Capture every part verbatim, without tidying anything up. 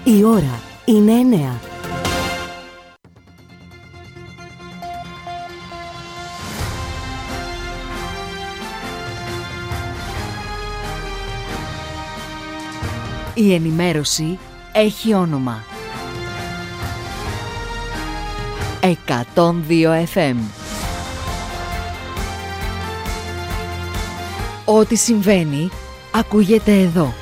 Η ώρα είναι εννέα. Η ενημέρωση έχει όνομα. εκατόν δύο εφ εμ. Ό,τι συμβαίνει, ακούγεται εδώ.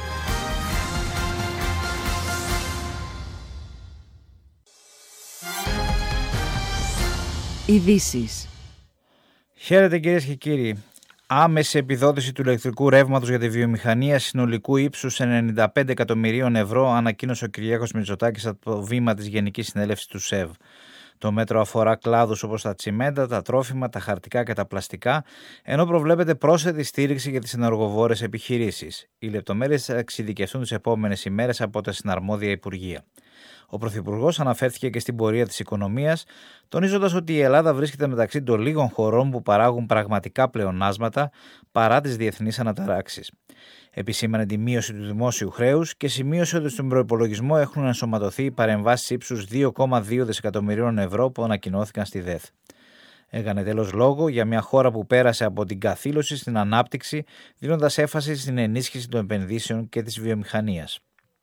Ειδήσεις. Χαίρετε κυρίες και κύριοι. Άμεση επιδότηση του ηλεκτρικού ρεύματος για τη βιομηχανία συνολικού ύψους ενενήντα πέντε εκατομμυρίων ευρώ ανακοίνωσε ο Κυριάκος Μητσοτάκης από το βήμα της Γενικής Συνέλευσης του ΣΕΒ. Το μέτρο αφορά κλάδους όπως τα τσιμέντα, τα τρόφιμα, τα χαρτικά και τα πλαστικά, ενώ προβλέπεται πρόσθετη στήριξη για τις ενεργοβόρες επιχειρήσεις. Οι λεπτομέρειες θα εξειδικευτούν τις επόμενες ημέρες από τα συναρμόδια υπουργεία. Ο Πρωθυπουργός αναφέρθηκε και στην πορεία της οικονομίας, τονίζοντας ότι η Ελλάδα βρίσκεται μεταξύ των λίγων χωρών που παράγουν πραγματικά πλεονάσματα παρά τις διεθνείς αναταράξεις. Επισήμανε τη μείωση του δημόσιου χρέους και σημείωσε ότι στον προϋπολογισμό έχουν ενσωματωθεί οι παρεμβάσεις ύψους δύο κόμμα δύο δισεκατομμυρίων ευρώ που ανακοινώθηκαν στη ΔΕΘ. Έκανε τέλος λόγο για μια χώρα που πέρασε από την καθήλωση στην ανάπτυξη, δίνοντας έμφαση στην ενίσχυση των επενδύσεων και της βιομηχανίας.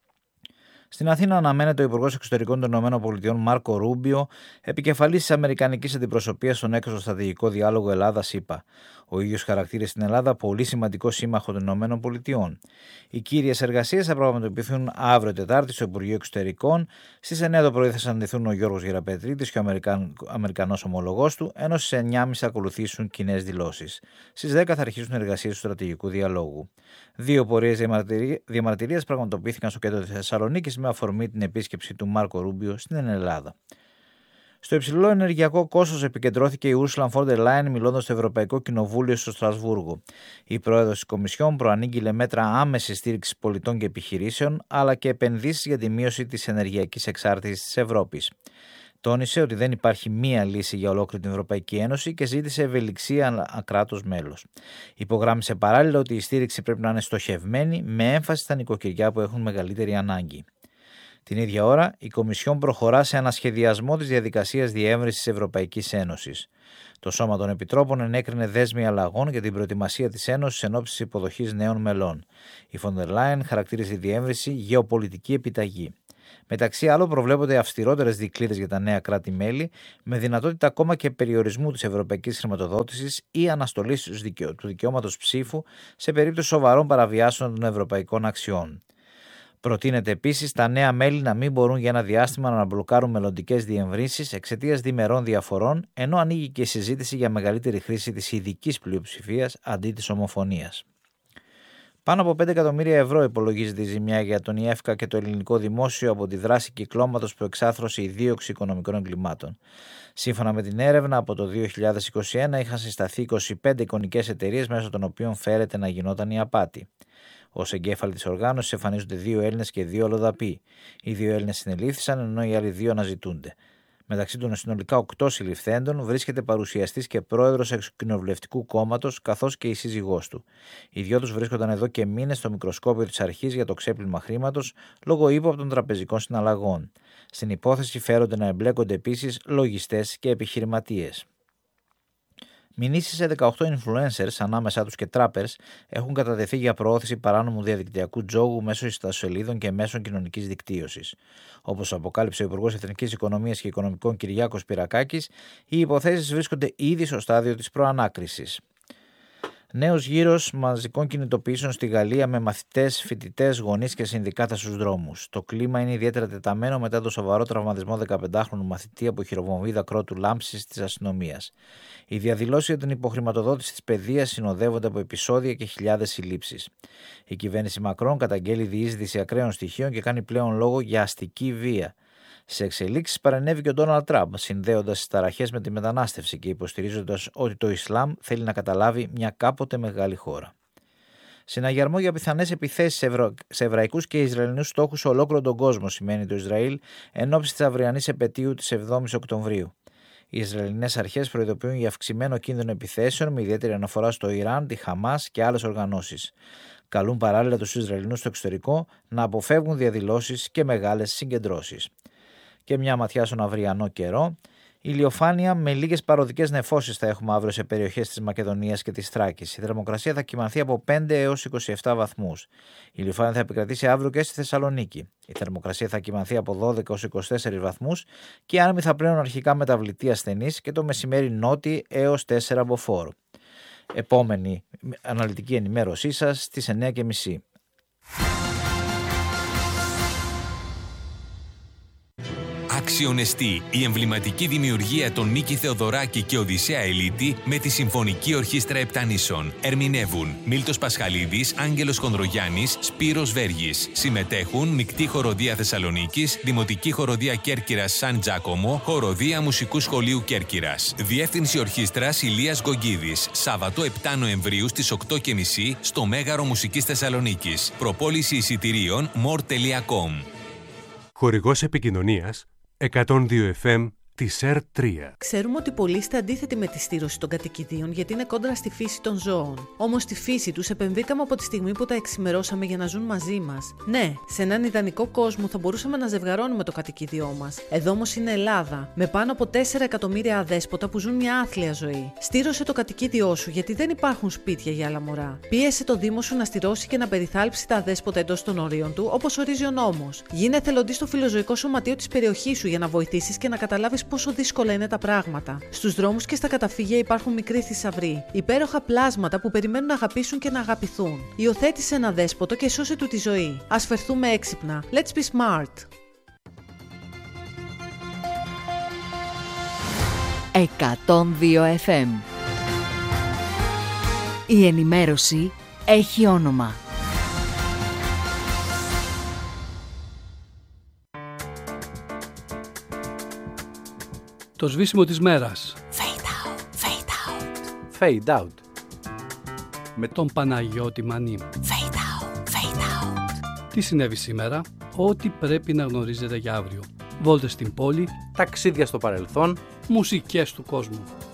Στην Αθήνα αναμένεται ο Υπουργός Εξωτερικών των ΗΠΑ Μάρκο Ρούμπιο, επικεφαλής της Αμερικανικής Αντιπροσωπείας στον έξω στρατηγικό διάλογο Ελλάδα-ΣΥΠΑ. Ο ίδιος χαρακτήρισε στην Ελλάδα πολύ σημαντικό σύμμαχο των ΗΠΑ. Οι κύριες εργασίες θα πραγματοποιηθούν αύριο Τετάρτη στο Υπουργείο Εξωτερικών. Στις εννέα το πρωί θα συναντηθούν ο Γιώργος Γεραπετρίτης και ο Αμερικαν... Αμερικανός ομολογός του, ενώ στις εννιά και μισή θα ακολουθήσουν κοινές δηλώσεις. Στις δέκα θα αρχίσουν εργασίες του στρατηγικού διαλόγου. Δύο πορείες διαμαρτυρίας πραγματοποιήθηκαν στο κέντρο της Θεσσαλονίκης με αφορμή την επίσκεψη του Μάρκο Ρούμπιο στην Ελλάδα. Στο υψηλό ενεργειακό κόστος επικεντρώθηκε η Ursula von der Leyen μιλώντας στο Ευρωπαϊκό Κοινοβούλιο στο Στρασβούργο. Η πρόεδρος της Κομισιόν προανήγγειλε μέτρα άμεσης στήριξης πολιτών και επιχειρήσεων, αλλά και επενδύσεις για τη μείωση της ενεργειακής εξάρτησης της Ευρώπης. Τόνισε ότι δεν υπάρχει μία λύση για ολόκληρη την Ευρωπαϊκή Ένωση και ζήτησε ευελιξία ανά κράτος μέλος. Υπογράμμισε παράλληλα ότι η στήριξη πρέπει να είναι στοχευμένη, με έμφαση στα νοικοκυριά που έχουν μεγαλύτερη ανάγκη. Την ίδια ώρα, η Κομισιόν προχωρά σε ανασχεδιασμό της διαδικασίας διεύρυνσης της Ευρωπαϊκής Ένωσης. Το Σώμα των Επιτρόπων ενέκρινε δέσμη αλλαγών για την προετοιμασία της Ένωσης εν ώψη της υποδοχής νέων μελών. Η Von der Leyen χαρακτήρισε τη διεύρυνση γεωπολιτική επιταγή. Μεταξύ άλλων, προβλέπονται αυστηρότερες δικλείδες για τα νέα κράτη-μέλη, με δυνατότητα ακόμα και περιορισμού της ευρωπαϊκής χρηματοδότησης ή αναστολής του δικαιώματος ψήφου σε περίπτωση σοβαρών παραβιάσεων των ευρωπαϊκών αξιών. Προτείνεται επίσης τα νέα μέλη να μην μπορούν για ένα διάστημα να μπλοκάρουν μελλοντικές διευρύνσεις εξαιτίας διμερών διαφορών, ενώ ανοίγει και η συζήτηση για μεγαλύτερη χρήση της ειδικής πλειοψηφίας αντί της ομοφωνίας. Πάνω από πέντε εκατομμύρια ευρώ υπολογίζεται η ζημιά για τον ΙΕΦΚΑ και το ελληνικό δημόσιο από τη δράση κυκλώματος που εξάθρωσε η δίωξη οικονομικών εγκλημάτων. Σύμφωνα με την έρευνα, από το δύο χιλιάδες είκοσι ένα είχαν συσταθεί είκοσι πέντε εικονικές εταιρείες μέσω των οποίων φέρεται να γινόταν η απάτη. Ως εγκέφαλοι της οργάνωσης εμφανίζονται δύο Έλληνες και δύο αλλοδαποί. Οι δύο Έλληνες συνελήφθησαν, ενώ οι άλλοι δύο αναζητούνται. Μεταξύ των συνολικά οκτώ συλληφθέντων βρίσκεται παρουσιαστής και πρόεδρος εξοκοινοβουλευτικού κόμματος, καθώς και η σύζυγός του. Οι δυο τους βρίσκονταν εδώ και μήνες στο μικροσκόπιο της αρχής για το ξέπλυμα χρήματος λόγω ύποπτων τραπεζικών συναλλαγών. Στην υπόθεση φέρονται να εμπλέκονται επίσης λογιστές και επιχειρηματίες. Μηνύσεις σε δεκαοκτώ influencers, ανάμεσά τους και trappers, έχουν κατατεθεί για προώθηση παράνομου διαδικτυακού τζόγου μέσω ιστοσελίδων και μέσων κοινωνικής δικτύωσης. Όπως αποκάλυψε ο Υπουργός Εθνικής Οικονομίας και Οικονομικών Κυριάκος Πυρακάκης, οι υποθέσεις βρίσκονται ήδη στο στάδιο της προανάκρισης. Νέος γύρος μαζικών κινητοποιήσεων στη Γαλλία με μαθητές, φοιτητές, γονείς και συνδικάτα στους δρόμους. Το κλίμα είναι ιδιαίτερα τεταμένο μετά το σοβαρό τραυματισμό δεκαπεντάχρονου μαθητή από χειροβομβίδα κρότου λάμψης της αστυνομίας. Οι διαδηλώσεις για την υποχρηματοδότηση της παιδείας συνοδεύονται από επεισόδια και χιλιάδες συλλήψεις. Η κυβέρνηση Μακρόν καταγγέλει διείσδυση ακραίων στοιχείων και κάνει πλέον λόγο για αστική βία. Σε εξελίξεις παρενέβη και ο Ντόναλντ Τραμπ, συνδέοντας τις ταραχές με τη μετανάστευση και υποστηρίζοντας ότι το Ισλάμ θέλει να καταλάβει μια κάποτε μεγάλη χώρα. Συναγερμό για πιθανές επιθέσεις σε, ευρω... σε εβραϊκούς και Ισραηλινούς στόχους σε ολόκληρο τον κόσμο, σημαίνει το Ισραήλ, εν ώψη της αυριανής επετείου της εβδόμης Οκτωβρίου. Οι Ισραηλινές αρχές προειδοποιούν για αυξημένο κίνδυνο επιθέσεων με ιδιαίτερη αναφορά στο Ιράν, τη Χαμάς και άλλες οργανώσεις. Καλούν παράλληλα τους Ισραηλινούς στο εξωτερικό να αποφεύγουν διαδηλώσεις και μεγάλες συγκεντρώσεις. Και μια ματιά στον αυριανό καιρό. Ηλιοφάνεια με λίγες παροδικές νεφώσεις θα έχουμε αύριο σε περιοχές της Μακεδονίας και της Θράκης. Η θερμοκρασία θα κυμανθεί από πέντε έως είκοσι επτά βαθμούς. Η ηλιοφάνεια θα επικρατήσει αύριο και στη Θεσσαλονίκη. Η θερμοκρασία θα κυμανθεί από δώδεκα έως είκοσι τέσσερα βαθμούς και οι άνεμοι θα πλέουν αρχικά μεταβλητή ασθενής και το μεσημέρι νότι έως τέσσερα μποφόρ. Επόμενη αναλυτική ενημέρωσή σας στις εννιά και μισή. Αξιονεστή, η εμβληματική δημιουργία των Νίκη Θεοδωράκη και Οδυσσέα Ελίτη με τη Συμφωνική Ορχήστρα Επτανήσων. Ερμηνεύουν Μίλτος Πασχαλίδης, Άγγελος Χονδρογιάννης, Σπύρος Βέργης. Συμμετέχουν Μεικτή Χοροδία Θεσσαλονίκης, Δημοτική Χοροδία Κέρκυρας Σαν Τζάκομο, Χοροδία Μουσικού Σχολείου Κέρκυρας. Διεύθυνση Ορχήστρας Ηλίας Γκογκίδης. Σάββατο επτά Νοεμβρίου στις οκτώ και μισή στο Μέγαρο Μουσικής Θεσσαλονίκης. Προπόληση εισιτηρίων more τελεία com. Χορηγός επικοινωνίας εκατόν δύο εφ εμ της ΕΡ τρία. Ξέρουμε ότι πολλοί είστε αντίθετοι με τη στήρωση των κατοικιδίων γιατί είναι κόντρα στη φύση των ζώων. Όμως στη φύση τους επενδύκαμε από τη στιγμή που τα εξημερώσαμε για να ζουν μαζί μας. Ναι, σε έναν ιδανικό κόσμο θα μπορούσαμε να ζευγαρώνουμε το κατοικίδιό μας. Εδώ όμως είναι Ελλάδα, με πάνω από τέσσερα εκατομμύρια αδέσποτα που ζουν μια άθλια ζωή. Στήρωσε το κατοικίδιό σου γιατί δεν υπάρχουν σπίτια για άλλα μωρά. Πίεσε το Δήμο σου να στηρώσει και να περιθάλψει τα αδέσποτα εντός των ορίων του, όπως ορίζει ο νόμος. Γίνε εθελοντής στο φιλοζωικό σωματείο της περιοχής σου για να βοηθήσεις και να καταλάβεις πόσο δύσκολα είναι τα πράγματα. Στους δρόμους και στα καταφύγια υπάρχουν μικροί θησαυροί, υπέροχα πλάσματα που περιμένουν να αγαπήσουν και να αγαπηθούν. Υιοθέτησε ένα δέσποτο και σώσε του τη ζωή. Ας φερθούμε έξυπνα. Let's be smart. εκατόν δύο εφ εμ. Η ενημέρωση έχει όνομα. Το σβήσιμο της μέρας. Fade out, fade out. Fade out. Με τον Παναγιώτη Μανή. Fade out, fade out. Τι συνέβη σήμερα, ό,τι πρέπει να γνωρίζετε για αύριο. Βόλτες στην πόλη, Ταξίδια στο παρελθόν, μουσικές του κόσμου.